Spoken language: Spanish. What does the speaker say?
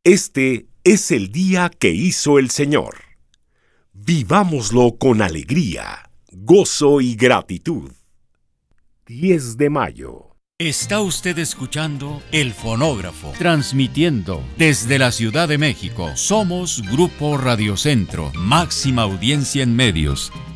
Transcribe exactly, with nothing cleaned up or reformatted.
Este es el día que hizo el Señor. Vivámoslo con alegría, gozo y gratitud. diez de mayo. Está usted escuchando El Fonógrafo, transmitiendo desde la Ciudad de México. Somos Grupo Radio Centro, máxima audiencia en medios.